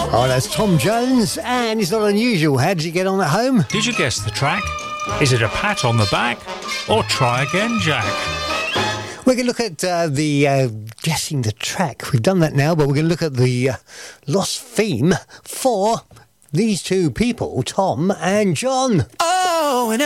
Oh, that's Tom Jones, and it's not unusual. How did you get on at home? Did you guess the track? Is it a pat on the back? Or try again, Jack? We're going to look at the guessing the track. We've done that now, but we're going to look at the lost theme for these two people, Tom and John. Oh, and